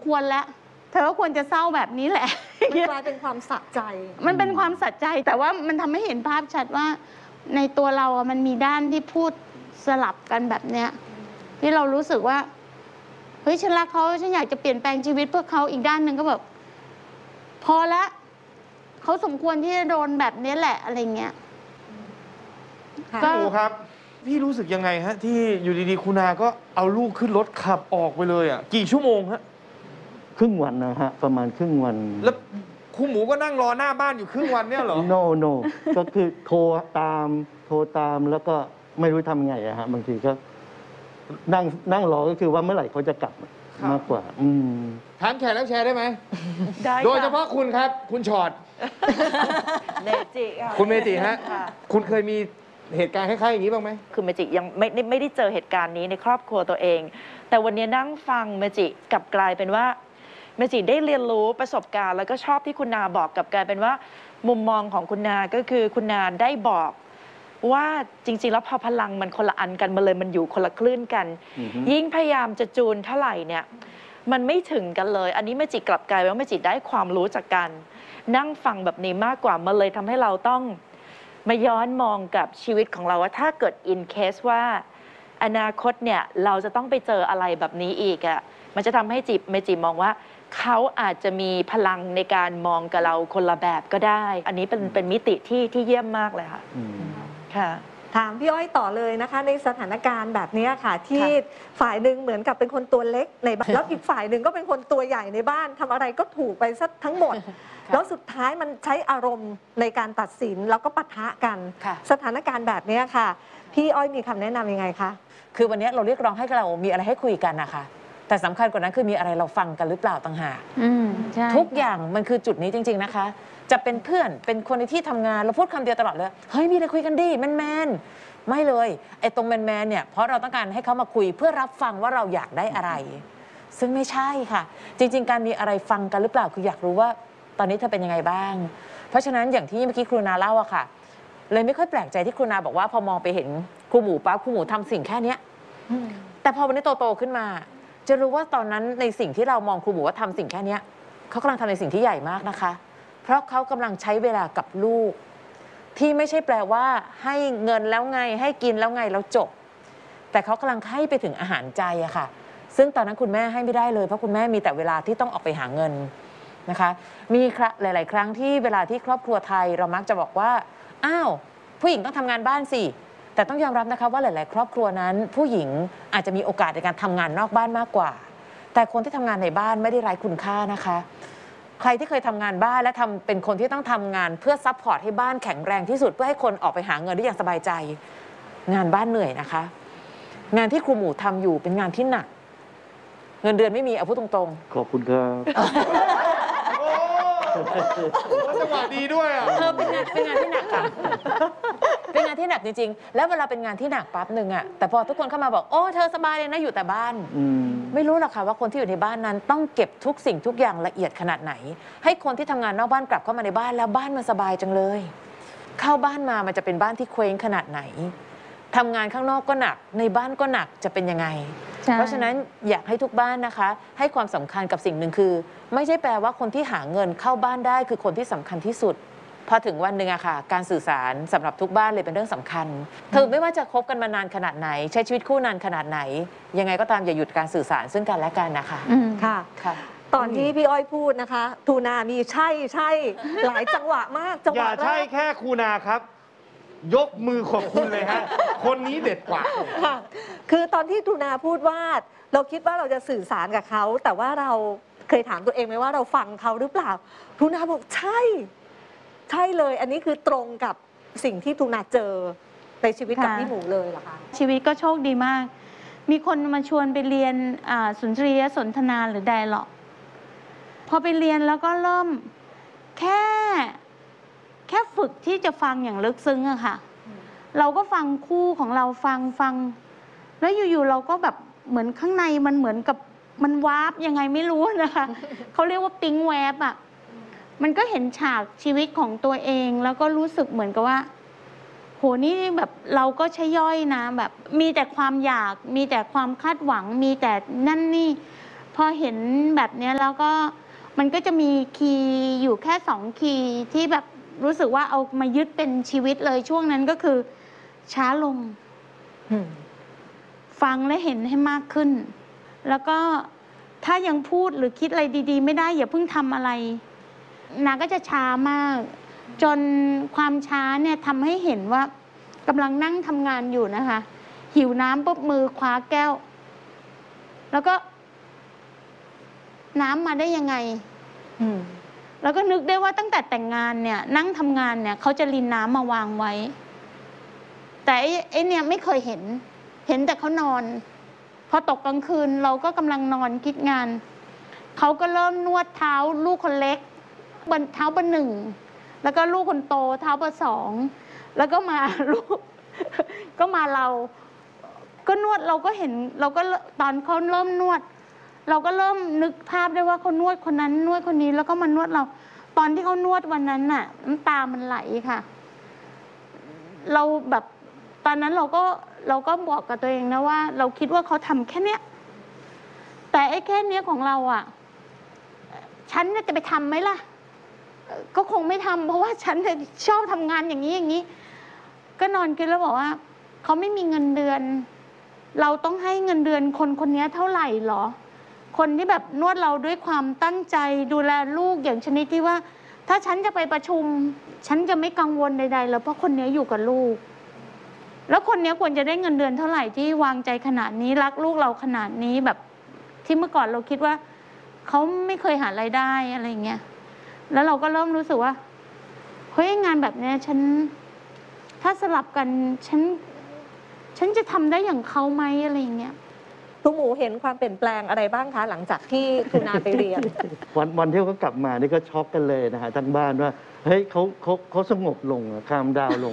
ควรแล้วเธอก็ควรจะเศร้าแบบนี้แหละมันกลายเป็นความสะใจมันเป็นความสะใจแต่ว่ามันทำให้เห็นภาพชัดว่าในตัวเราอะมันมีด้านที่พูดสลับกันแบบเนี้ยที่เรารู้สึกว่าเฮ้ยฉันรักเขาฉันอยากจะเปลี่ยนแปลงชีวิตเพื่อเขาอีกด้านหนึ่งก็แบบพอละเขาสมควรที่จะโดนแบบนี้แหละอะไรเงี้ยก็ครับพี่รู้สึกยังไงฮะที่อยู่ดีๆคุณนาก็เอาลูกขึ้นรถขับออกไปเลยอ่ะกี่ชั่วโมงฮะครึ่งวันนะฮะประมาณครึ่งวันแล้วครูหมูก็นั่งรอหน้าบ้านอยู่ครึ่งวันเนี่ยเหรอ no ก็คือโทรตามแล้วก็ไม่รู้ทำไงอะฮะบางทีก็นั่งรอก็คือว่าเมื่อไหร่เขาจะกลับมากกว่าถามแขกแล้วแชร์ได้ไหมได้โดยเฉพาะคุณครับคุณชอดเมจิค่ะคุณเมจิฮะคุณเคยมีเหตุการณ์คล้ายๆอย่างนี้บ้างไหมคือเมจิยังไม่ได้เจอเหตุการณ์นี้ในครอบครัวตัวเองแต่วันนี้นั่งฟังเมจิกลับกลายเป็นว่าเมจิได้เรียนรู้ประสบการณ์แล้วก็ชอบที่คุณนาบอกกลับกลายเป็นว่ามุมมองของคุณนาก็คือคุณนาได้บอกว่าจริงๆแล้วพอพลังมันคนละอันกันมาเลยมันอยู่คนละคลื่นกันยิ่งพยายามจะจูนเท่าไหร่เนี่ยมันไม่ถึงกันเลยอันนี้เมจิกลับกลายเป็นว่าเมจิได้ความรู้จากการนั่งฟังแบบนี้มากกว่ามันเลยทำให้เราต้องมาย้อนมองกับชีวิตของเราว่าถ้าเกิด in case ว่าอนาคตเนี่ยเราจะต้องไปเจออะไรแบบนี้อีกอ่ะมันจะทำให้เมจิมองว่าเขาอาจจะมีพลังในการมองกับเราคนละแบบก็ได้อันนี้เป็นมิติที่เยี่ยมมากเลยค่ะค่ะถามพี่อ้อยต่อเลยนะคะในสถานการณ์แบบนี้ค่ะที่ฝ่ายหนึ่งเหมือนกับเป็นคนตัวเล็กในบ้านแล้วอีกฝ่ายหนึ่งก็เป็นคนตัวใหญ่ในบ้านทำอะไรก็ถูกไปซะทั้งหมดแล้วสุดท้ายมันใช้อารมณ์ในการตัดสินแล้วก็ปะทะกันสถานการณ์แบบนี้ค่ะพี่อ้อยมีคำแนะนำยังไงคะคือวันนี้เราเรียกร้องให้เรามีอะไรให้คุยกันนะคะแต่สำคัญกว่านั้นคือมีอะไรเราฟังกันหรือเปล่าต่างหากทุกอย่างมันคือจุดนี้จริงๆนะคะจะเป็นเพื่อนเป็นคนในที่ทำงานเราพูดคำเดียวตลอดเลยเฮ้ยมีอะไรคุยกันดิแมนไม่เลยไอ้ตรงแมนเนี่ยเพราะเราต้องการให้เขามาคุยเพื่อรับฟังว่าเราอยากได้อะไรซึ่งไม่ใช่ค่ะจริงๆการมีอะไรฟังกันหรือเปล่าคืออยากรู้ว่าตอนนี้เธอเป็นยังไงบ้างเพราะฉะนั้นอย่างที่เมื่อกี้ครูนาเล่าอะค่ะเลยไม่ค่อยแปลกใจที่ครูนาบอกว่าพอมองไปเห็นครูหมูปั๊บครูหมูทำสิ่งแค่นี้แต่พอวันนี้โตขึ้นมาจะรู้ว่าตอนนั้นในสิ่งที่เรามองครูหมูว่าทำสิ่งแค่นี้เขากำลังทำในสิ่งที่ใหญ่มากนะคะเพราะเขากำลังใช้เวลากับลูกที่ไม่ใช่แปลว่าให้เงินแล้วไงให้กินแล้วไงแล้วจบแต่เขากำลังให้ไปถึงอาหารใจอะค่ะซึ่งตอนนั้นคุณแม่ให้ไม่ได้เลยเพราะคุณแม่มีแต่เวลาที่ต้องออกไปหาเงินนะคะมีหลายๆครั้งที่เวลาที่ครอบครัวไทยเรามักจะบอกว่าอ้าวผู้หญิงต้องทำงานบ้านสิแต่ต้องยอมรับนะคะว่าหลายๆครอบครัวนั้นผู้หญิงอาจจะมีโอกาสในการทำงานนอกบ้านมากกว่าแต่คนที่ทำงานในบ้านไม่ได้ไร้คุณค่านะคะใครที่เคยทำงานบ้านและเป็นคนที่ต้องทำงานเพื่อซัพพอร์ตให้บ้านแข็งแรงที่สุดเพื่อให้คนออกไปหาเงินได้อย่างสบายใจงานบ้านเหนื่อยนะคะงานที่ครูหมูทำอยู่เป็นงานที่หนักเงินเดือนไม่มีเอาพูดตรงๆขอบคุณครับจังหวะดีด้วยอ่ะเป็นงานที่หนักค่ะเป็นงานที่หนักจริงๆแล้วเวลาเป็นงานที่หนักปั๊บหนึ่งอ่ะแต่พอทุกคนเข้ามาบอกโอ้เธอสบายเลยนะอยู่แต่บ้านไม่รู้หรอกค่ะว่าคนที่อยู่ในบ้านนั้นต้องเก็บทุกสิ่งทุกอย่างละเอียดขนาดไหนให้คนที่ทำงานนอกบ้านกลับเข้ามาในบ้านแล้วบ้านมันสบายจังเลยเข้าบ้านมามันจะเป็นบ้านที่เคว้งขนาดไหนทำงานข้างนอกก็หนักในบ้านก็หนักจะเป็นยังไงเพราะฉะนั้นอยากให้ทุกบ้านนะคะให้ความสำคัญกับสิ่งหนึ่งคือไม่ใช่แปลว่าคนที่หาเงินเข้าบ้านได้คือคนที่สำคัญที่สุดพอถึงวันหนึ่งอะค่ะการสื่อสารสำหรับทุกบ้านเลยเป็นเรื่องสำคัญถึงไม่ว่าจะคบกันมานานขนาดไหนใช้ชีวิตคู่นานขนาดไหนยังไงก็ตามอย่าหยุดการสื่อสารซึ่งกันและกันนะคะค่ะตอนที่พี่อ้อยพูดนะคะทูนามีใช่หลายจังหวะมากจังหวะอย่าใช่แค่ครูนาครับยกมือขอบคุณเลยฮะคนนี้เด็ดกว่าคือตอนที่ทูนาพูดว่าเราคิดว่าเราจะสื่อสารกับเขาแต่ว่าเราเคยถามตัวเองไหมว่าเราฟังเขาหรือเปล่าทูนาบอกใช่เลยอันนี้คือตรงกับสิ่งที่ทูนาเจอในชีวิตกับพี่หมูเลยเหรอคะชีวิตก็โชคดีมากมีคนมาชวนไปเรียนสุนทรียสนทนาหรือไดอะล็อกพอไปเรียนแล้วก็เริ่มแค่ฝึกที่จะฟังอย่างลึกซึ้งอะค่ะเราก็ฟังคู่ของเราฟังแล้วอยู่ๆเราก็แบบเหมือนข้างในมันเหมือนกับมันวาร์ปยังไงไม่รู้นะคะเขาเรียกว่าปิ๊งแวบอะมันก็เห็นฉากชีวิตของตัวเองแล้วก็รู้สึกเหมือนกับว่าโหนี่แบบเราก็ใช่ย่อยนะแบบมีแต่ความอยากมีแต่ความคาดหวังมีแต่นั่นนี่พออเห็นแบบเนี้ยแล้วก็มันก็จะมีคีย์อยู่แค่2 คีย์ที่แบบรู้สึกว่าเอามายึดเป็นชีวิตเลยช่วงนั้นก็คือช้าลง ฟังและเห็นให้มากขึ้น แล้วก็ถ้ายังพูดหรือคิดอะไรดีๆไม่ได้อย่าเพิ่งทำอะไรนาก็จะช้ามาก จนความช้าเนี่ยทำให้เห็นว่ากำลังนั่งทำงานอยู่นะคะหิวน้ำปุ๊บมือคว้าแก้ว แล้วก็น้ำมาได้ยังไงแล้วก็นึกได้ว่าตั้งแต่แต่งงานเนี่ยนั่งทำงานเนี่ยเขาจะรินน้ำมาวางไว้ แต่ไอ้เนี่ยไม่เคยเห็นแต่เขานอนพอตกกลางคืนเราก็กำลังนอนคิดงานเขาก็เริ่มนวดเท้าลูกคนเล็กบนเท้าเบอร์ 1แล้วก็ลูกคนโตเท้าเบอร์ 2แล้วก็มาลูก ก็มาเราก็นวดเราก็เห็นเราก็ตอนเขาเริ่มนวดเราก็เริ่มนึกภาพได้ว่าเขานวดคนนั้นนวดคนนี้แล้วก็มานวดเราตอนที่เขานวดวันนั้นน่ะน้ำตามันไหลค่ะเราแบบตอนนั้นเราก็บอกกับตัวเองนะว่าเราคิดว่าเขาทำแค่เนี้ยแต่ไอ้แค่เนี้ยของเราอ่ะฉันจะไปทำไหมล่ะก็คงไม่ทำเพราะว่าฉันชอบทำงานอย่างนี้ก็นอนคิดแล้วบอกว่าเขาไม่มีเงินเดือนเราต้องให้เงินเดือนคนนี้เท่าไหร่หรอคนที่แบบนวดเราด้วยความตั้งใจดูแลลูกอย่างชนิดที่ว่าถ้าฉันจะไปประชุมฉันจะไม่กังวลใดๆแล้วเพราะคนนี้อยู่กับลูกแล้วคนนี้ควรจะได้เงินเดือนเท่าไหร่ที่วางใจขนาดนี้รักลูกเราขนาดนี้แบบที่เมื่อก่อนเราคิดว่าเขาไม่เคยหารายได้อะไรเงี้ยแล้วเราก็เริ่มรู้สึกว่าเฮ้ยงานแบบนี้ฉันถ้าสลับกันฉันจะทำได้อย่างเขาไหมอะไรเงี้ยครูหมูเห็นความเปลี่ยนแปลงอะไรบ้างคะหลังจากที่ครูนาไปเรียนวันที่เขากลับมานี่ก็ช็อกกันเลยนะฮะทั้งบ้านว่าเฮ้ยเขาสงบลงคามดาวลง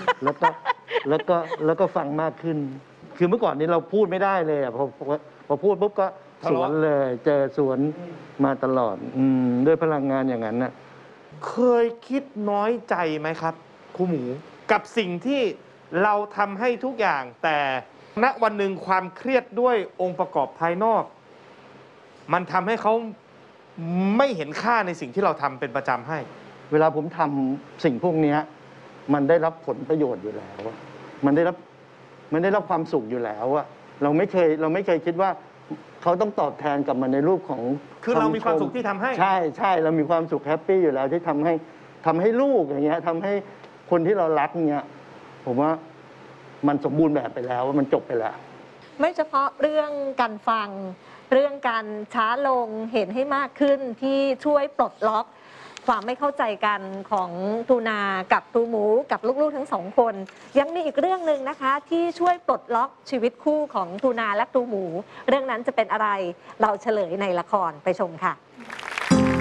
แล้วก็ฟังมากขึ้น คือเมื่อก่อนนี้เราพูดไม่ได้เลยพอพูดปุ๊บก็สวนเลยเจอสวนมาตลอดด้วยพลังงานอย่างนั้นน่ะเคยคิดน้อยใจไหมครับครูหมูกับสิ่งที่เราทำให้ทุกอย่างแต่ณวันหนึ่งความเครียดด้วยองค์ประกอบภายนอกมันทำให้เขาไม่เห็นค่าในสิ่งที่เราทำเป็นประจำให้เวลาผมทำสิ่งพวกนี้มันได้รับผลประโยชน์อยู่แล้วมันได้รับความสุขอยู่แล้วอะเราไม่เคยคิดว่าเขาต้องตอบแทนกลับมาในรูปของคือเรามีความสุขที่ทำให้ใช่เรามีความสุขแฮปปี้อยู่แล้วที่ทำให้ลูกอย่างเงี้ยทำให้คนที่เรารักเงี้ยผมว่ามันสมบูรณ์แบบไปแล้วว่ามันจบไปแล้วไม่เฉพาะเรื่องการฟังเรื่องการช้าลงเห็นให้มากขึ้นที่ช่วยปลดล็อกความไม่เข้าใจกันของทูนากับครูหมูกับลูกๆทั้งสองคนยังมีอีกเรื่องหนึ่งนะคะที่ช่วยปลดล็อกชีวิตคู่ของทูนาและครูหมูเรื่องนั้นจะเป็นอะไรเราเฉลยในละครไปชมค่ะ